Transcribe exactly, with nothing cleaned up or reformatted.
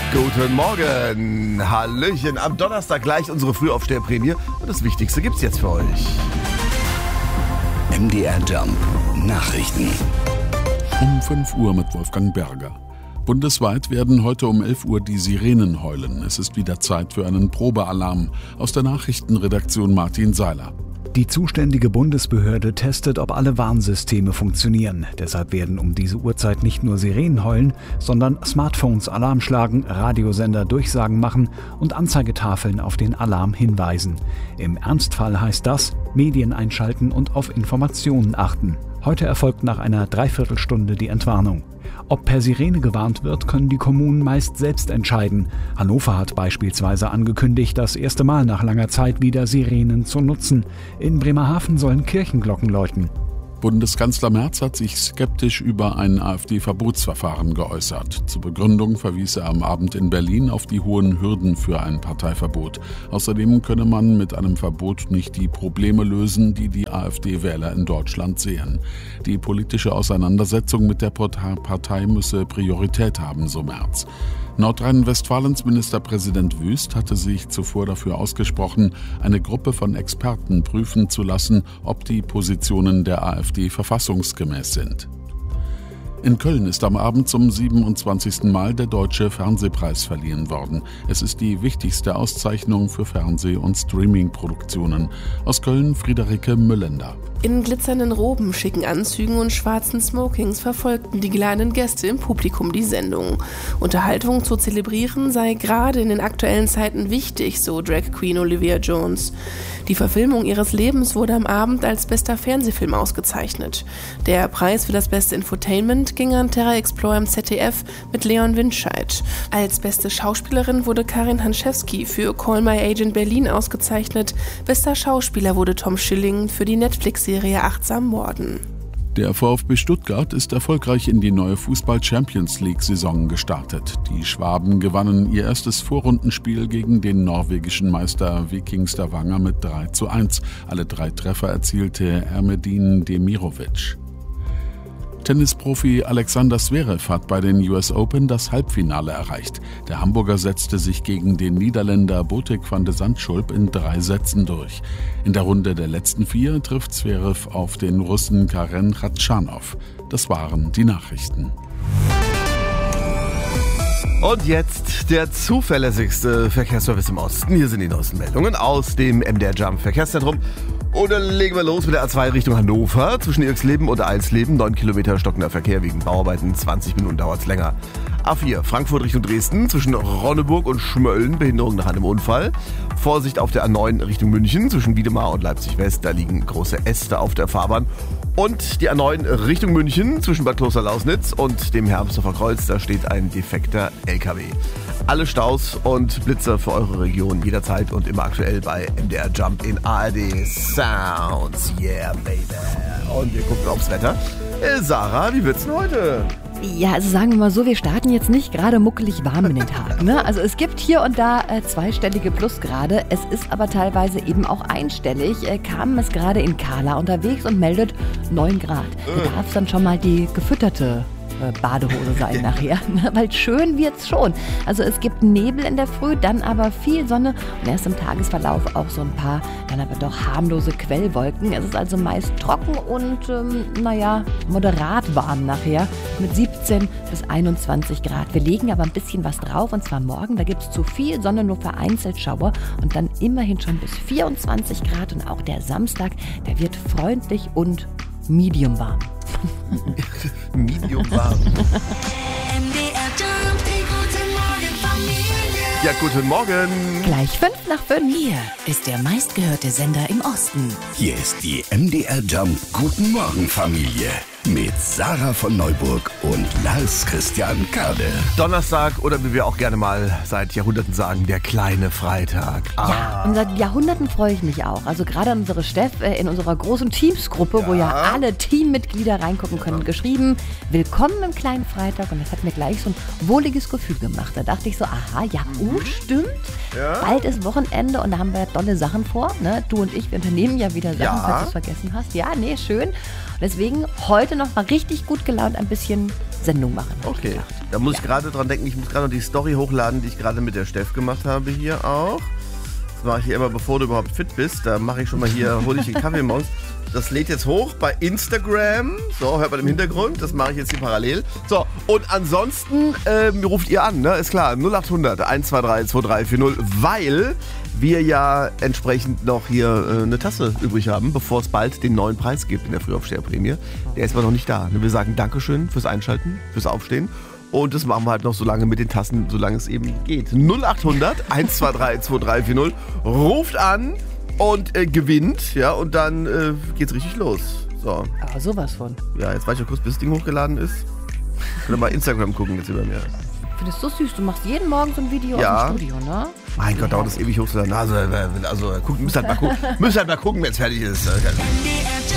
Guten Morgen, Hallöchen. Am Donnerstag gleich unsere Frühaufsteherprämie und das Wichtigste gibt's jetzt für euch. M D R Jump Nachrichten. Um fünf Uhr mit Wolfgang Berger. Bundesweit werden heute um elf Uhr die Sirenen heulen. Es ist wieder Zeit für einen Probealarm. Aus der Nachrichtenredaktion Martin Seiler. Die zuständige Bundesbehörde testet, ob alle Warnsysteme funktionieren. Deshalb werden um diese Uhrzeit nicht nur Sirenen heulen, sondern Smartphones Alarm schlagen, Radiosender Durchsagen machen und Anzeigetafeln auf den Alarm hinweisen. Im Ernstfall heißt das, Medien einschalten und auf Informationen achten. Heute erfolgt nach einer Dreiviertelstunde die Entwarnung. Ob per Sirene gewarnt wird, können die Kommunen meist selbst entscheiden. Hannover hat beispielsweise angekündigt, das erste Mal nach langer Zeit wieder Sirenen zu nutzen. In Bremerhaven sollen Kirchenglocken läuten. Bundeskanzler Merz hat sich skeptisch über ein AfD-Verbotsverfahren geäußert. Zur Begründung verwies er am Abend in Berlin auf die hohen Hürden für ein Parteiverbot. Außerdem könne man mit einem Verbot nicht die Probleme lösen, die die AfD-Wähler in Deutschland sehen. Die politische Auseinandersetzung mit der Partei müsse Priorität haben, so Merz. Nordrhein-Westfalens Ministerpräsident Wüst hatte sich zuvor dafür ausgesprochen, eine Gruppe von Experten prüfen zu lassen, ob die Positionen der AfD verfassungsgemäß sind. In Köln ist am Abend zum siebenundzwanzigsten Mal der Deutsche Fernsehpreis verliehen worden. Es ist die wichtigste Auszeichnung für Fernseh- und Streaming-Produktionen. Aus Köln Friederike Müllender. In glitzernden Roben, schicken Anzügen und schwarzen Smokings verfolgten die geladenen Gäste im Publikum die Sendung. Unterhaltung zu zelebrieren sei gerade in den aktuellen Zeiten wichtig, so Drag Queen Olivia Jones. Die Verfilmung ihres Lebens wurde am Abend als bester Fernsehfilm ausgezeichnet. Der Preis für das beste Infotainment ging an Terra Explorer im Z D F mit Leon Windscheid. Als beste Schauspielerin wurde Karin Hanschewski für Call My Agent Berlin ausgezeichnet. Bester Schauspieler wurde Tom Schilling für die Netflix-Serie Achtsam Morden. Der VfB Stuttgart ist erfolgreich in die neue Fußball-Champions-League-Saison gestartet. Die Schwaben gewannen ihr erstes Vorrundenspiel gegen den norwegischen Meister Viking Stavanger mit drei zu eins. Alle drei Treffer erzielte Ermedin Demirovic. Tennisprofi Alexander Zverev hat bei den U S Open das Halbfinale erreicht. Der Hamburger setzte sich gegen den Niederländer Botic van de Zandschulp in drei Sätzen durch. In der Runde der letzten vier trifft Zverev auf den Russen Karen Khachanov. Das waren die Nachrichten. Und jetzt der zuverlässigste Verkehrsservice im Osten. Hier sind die neuesten Meldungen aus dem M D R Jump Verkehrszentrum. Und dann legen wir los mit der A zwei Richtung Hannover. Zwischen Irxleben und Eilsleben neun Kilometer stockender Verkehr wegen Bauarbeiten. zwanzig Minuten dauert es länger. A vier Frankfurt Richtung Dresden. Zwischen Ronneburg und Schmölln Behinderung nach einem Unfall. Vorsicht auf der A neun Richtung München. Zwischen Wiedemar und Leipzig West. Da liegen große Äste auf der Fahrbahn. Und die A neun Richtung München. Zwischen Bad Kloster-Lausnitz und dem Hermsdorfer Kreuz. Da steht ein defekter L K W. Alle Staus und Blitzer für eure Region jederzeit und immer aktuell bei M D R Jump in A R D Sounds. Yeah, baby. Und wir gucken aufs Wetter. Äh, Sarah, wie wird's denn heute? Ja, also sagen wir mal so, wir starten jetzt nicht gerade muckelig warm in den Tag. Ne? Also es gibt hier und da äh, zweistellige Plusgrade. Es ist aber teilweise eben auch einstellig. Äh, Carmen ist gerade in Kala unterwegs und meldet neun Grad. Da darf dann schon mal die gefütterte Badehose sein nachher, weil schön wird's schon. Also es gibt Nebel in der Früh, dann aber viel Sonne und erst im Tagesverlauf auch so ein paar, dann aber doch harmlose Quellwolken. Es ist also meist trocken und ähm, naja, moderat warm nachher mit siebzehn bis einundzwanzig Grad. Wir legen aber ein bisschen was drauf und zwar morgen, da gibt's zu viel Sonne, nur vereinzelt Schauer und dann immerhin schon bis vierundzwanzig Grad und auch der Samstag, der wird freundlich und medium warm. Medium warm. Ja, guten Morgen. Gleich fünf nach fünf. Hier ist der meistgehörte Sender im Osten. Hier ist die M D R Jump Guten Morgen Familie mit Sarah von Neuburg und Lars Christian Kade. Donnerstag oder wie wir auch gerne mal seit Jahrhunderten sagen, der kleine Freitag. Ah. Ja, und seit Jahrhunderten freue ich mich auch. Also gerade an unsere Steff äh, in unserer großen Teamsgruppe, ja. wo ja alle Teammitglieder reingucken können, geschrieben, willkommen im kleinen Freitag. Und das hat mir gleich so ein wohliges Gefühl gemacht. Da dachte ich so, aha, ja, mhm. oh, stimmt. Ja. Bald ist Wochenende und da haben wir tolle Sachen vor. Ne? Du und ich, wir unternehmen ja wieder Sachen, ja. falls du es vergessen hast. Ja, nee, schön. Deswegen heute noch mal richtig gut gelaunt ein bisschen Sendung machen. Okay, da muss ich gerade dran denken, ich muss gerade noch die Story hochladen, die ich gerade mit der Steff gemacht habe hier auch. Das mache ich hier immer, bevor du überhaupt fit bist. Da mache ich schon mal hier, hole ich den Kaffee morgens. Das lädt jetzt hoch bei Instagram. So, hört man im Hintergrund. Das mache ich jetzt hier parallel. So, und ansonsten ähm, ruft ihr an, ne? Ist klar. null acht hundert eins zwei drei zwei drei vier null, weil wir ja entsprechend noch hier äh, eine Tasse übrig haben, bevor es bald den neuen Preis gibt in der Frühaufsteherprämie. Der ist aber noch nicht da. Wir sagen Dankeschön fürs Einschalten, fürs Aufstehen. Und das machen wir halt noch so lange mit den Tassen, solange es eben geht. null acht hundert eins zwei drei zwei drei vier null. Ruft an und äh, gewinnt. Ja, und dann äh, geht's richtig los. So. Aber sowas von. Ja, jetzt warte ich noch kurz, bis das Ding hochgeladen ist. Könnt ihr mal Instagram gucken jetzt über mir. Findest du süß? Du machst jeden Morgen so ein Video Ja. aus dem Studio, ne? Mein Gott, dauert das ewig hochzuladen. Also, äh, also guckt, müsst halt mal gucken, müsst halt mal gucken, wenn es fertig ist. M D R